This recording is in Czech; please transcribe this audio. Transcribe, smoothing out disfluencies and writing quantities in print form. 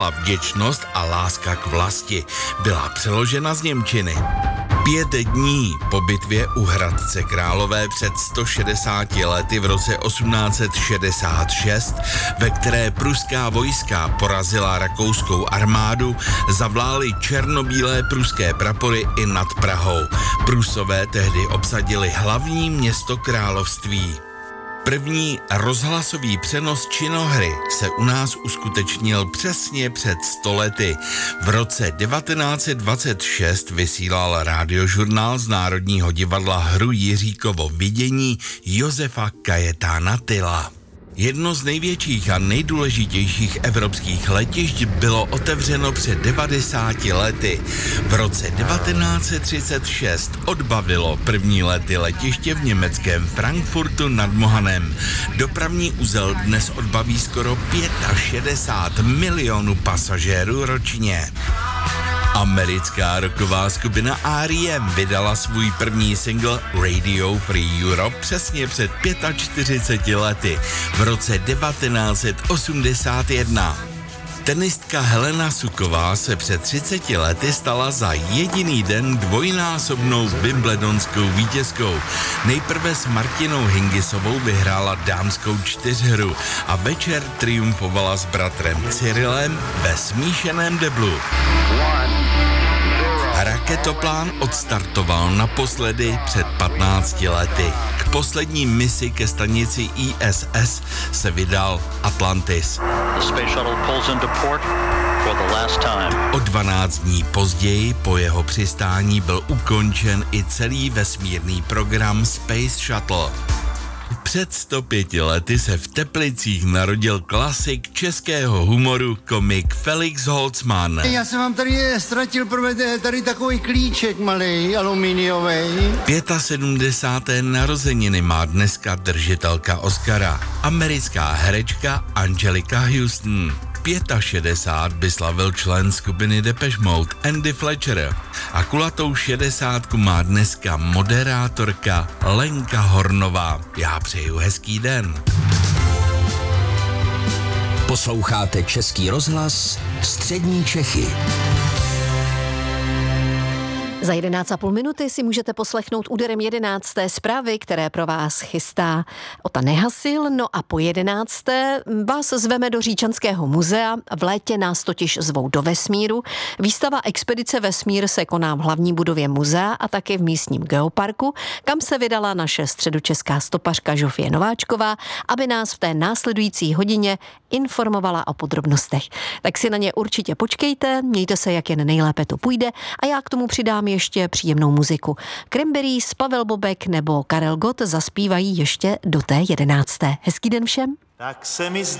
Vděčnost a láska k vlasti byla přeložena z němčiny. 5 dní po bitvě u Hradce Králové před 160 lety v roce 1866, ve které pruská vojska porazila rakouskou armádu, zavlály černobílé pruské prapory i nad Prahou. Prusové tehdy obsadili hlavní město království. První rozhlasový přenos činohry se u nás uskutečnil přesně před 100 lety. V roce 1926 vysílal Radiožurnál z Národního divadla hru Jiříkovo Vidění Josefa Kajetána Tyla. Jedno z největších a nejdůležitějších evropských letišť bylo otevřeno před 90 lety. V roce 1936 odbavilo první lety letiště v německém Frankfurtu nad Mohanem. Dopravní uzel dnes odbaví skoro 65 milionů pasažérů ročně. Americká rocková skupina R.E.M. vydala svůj první single Radio Free Europe přesně před 45 lety, v roce 1981. Tenistka Helena Suková se před 30 lety stala za jediný den dvojnásobnou wimbledonskou vítězkou. Nejprve s Martinou Hingisovou vyhrála dámskou čtyřhru a večer triumfovala s bratrem Cyrilem ve smíšeném deblu. Raketoplán odstartoval naposledy před 15 lety. K poslední misi ke stanici ISS se vydal Atlantis. O 12 dní později po jeho přistání byl ukončen i celý vesmírný program Space Shuttle. Před 105 lety se v Teplicích narodil klasik českého humoru, komik Felix Holzmann. Já jsem vám tady ztratil tady takový klíček malej, aluminiový. 75. narozeniny má dneska držitelka Oscara, americká herečka Angelika Houston. 65 by slavil člen skupiny Depeche Mode Andy Fletcher a kulatou 60 má dneska moderátorka Lenka Hornová. Já přeju hezký den. Posloucháte Český rozhlas Střední Čechy. Za 11,5 minuty si můžete poslechnout úderem 11. zprávy, které pro vás chystá Ota Nehasil. No a po 11. vás zveme do Říčanského muzea. V létě nás totiž zvou do vesmíru. Výstava Expedice vesmír se koná v hlavní budově muzea a taky v místním geoparku, kam se vydala naše středočeská stopařka Žofie Nováčková, aby nás v té následující hodině informovala o podrobnostech. Tak si na ně určitě počkejte, mějte se, jak jen nejlépe to půjde, a já k tomu přidám ještě příjemnou muziku. Cranberries, Pavel Bobek nebo Karel Gott zaspívají ještě do té 11. Hezký den všem. Tak se mi zdá,